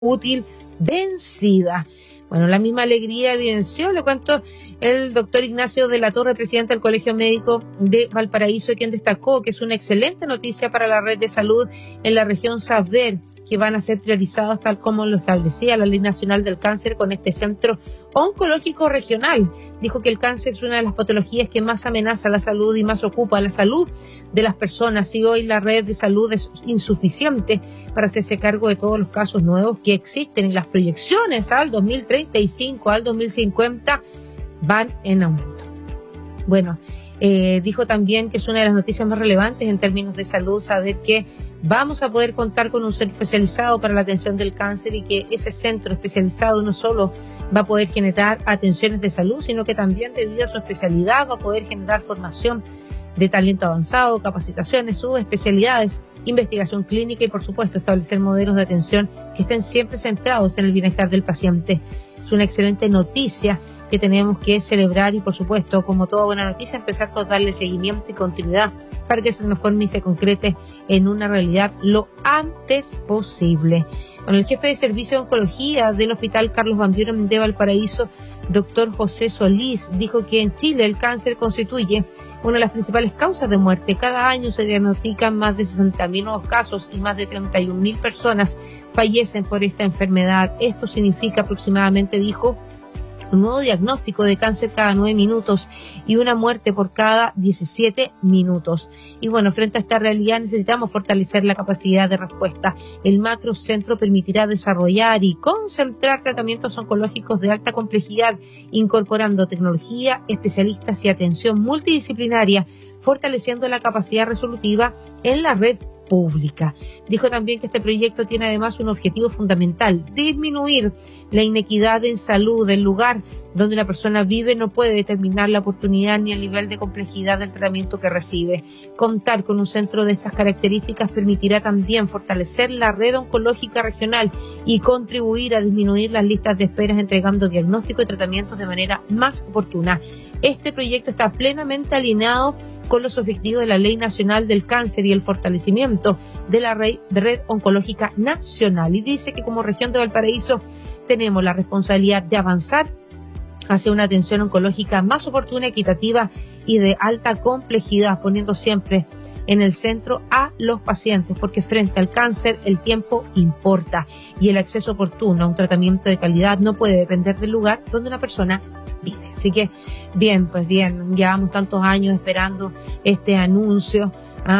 útil vencida. Bueno, la misma alegría evidenció, le cuento, el doctor Ignacio de la Torre, presidente del Colegio Médico de Valparaíso, quien destacó que es una excelente noticia para la red de salud en la región saber que van a ser priorizados tal como lo establecía la Ley Nacional del Cáncer con este centro oncológico regional. Dijo que el cáncer es una de las patologías que más amenaza la salud y más ocupa la salud de las personas, y hoy la red de salud es insuficiente para hacerse cargo de todos los casos nuevos que existen, y las proyecciones al 2035, al 2050 van en aumento. Bueno, dijo también que es una de las noticias más relevantes en términos de salud saber que vamos a poder contar con un centro especializado para la atención del cáncer, y que ese centro especializado no solo va a poder generar atenciones de salud, sino que también, debido a su especialidad, va a poder generar formación de talento avanzado, capacitaciones, subespecialidades, investigación clínica y, por supuesto, establecer modelos de atención que estén siempre centrados en el bienestar del paciente. Es una excelente noticia que tenemos que celebrar y, por supuesto, como toda buena noticia, empezar por darle seguimiento y continuidad para que se transforme y se concrete en una realidad lo antes posible. Bueno, el jefe de servicio de oncología del Hospital Carlos Van Buren de Valparaíso, doctor José Solís, dijo que en Chile el cáncer constituye una de las principales causas de muerte. Cada año se diagnostican más de 60.000 nuevos casos y más de 31.000 personas fallecen por esta enfermedad. Esto significa aproximadamente, dijo, un nuevo diagnóstico de cáncer cada 9 minutos y una muerte por cada 17 minutos. Y bueno, frente a esta realidad necesitamos fortalecer la capacidad de respuesta. El macrocentro permitirá desarrollar y concentrar tratamientos oncológicos de alta complejidad, incorporando tecnología, especialistas y atención multidisciplinaria, fortaleciendo la capacidad resolutiva en la red pública. Dijo también que este proyecto tiene además un objetivo fundamental: disminuir la inequidad en salud. El lugar donde una persona vive no puede determinar la oportunidad ni el nivel de complejidad del tratamiento que recibe. Contar con un centro de estas características permitirá también fortalecer la red oncológica regional y contribuir a disminuir las listas de esperas, entregando diagnóstico y tratamientos de manera más oportuna. Este proyecto está plenamente alineado con los objetivos de la Ley Nacional del Cáncer y el fortalecimiento de la red oncológica nacional. Y dice que como región de Valparaíso tenemos la responsabilidad de avanzar hacia una atención oncológica más oportuna, equitativa y de alta complejidad, poniendo siempre en el centro a los pacientes, porque frente al cáncer el tiempo importa y el acceso oportuno a un tratamiento de calidad no puede depender del lugar donde una persona vive. Así que bien, pues bien, llevamos tantos años esperando este anuncio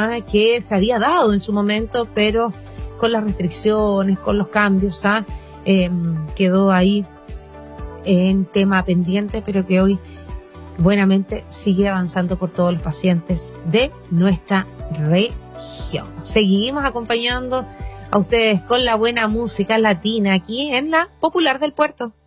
que se había dado en su momento, pero con las restricciones, con los cambios, quedó ahí en tema pendiente, pero que hoy buenamente sigue avanzando por todos los pacientes de nuestra región. Seguimos acompañando a ustedes con la buena música latina aquí en la Popular del Puerto.